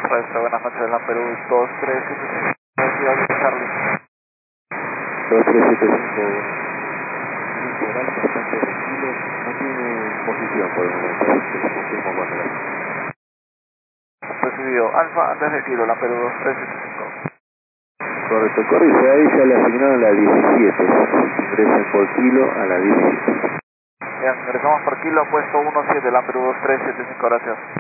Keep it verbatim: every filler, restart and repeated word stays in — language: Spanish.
Resto, buenas noches, la Perú dos tres siete cinco, Ciudad de Charlie. dos tres siete cinco, Coral, bastante tranquilo, no tiene posición por el momento, así que confirmo cuando la... Recibido, Alfa, antes de kilo, la Perú dos tres siete cinco. Correcto, corre, ahí ya le asignaron la diecisiete, ingresen por kilo a la diecisiete. Bien, ingresamos por kilo, puesto uno siete, la Perú dos tres siete cinco, gracias.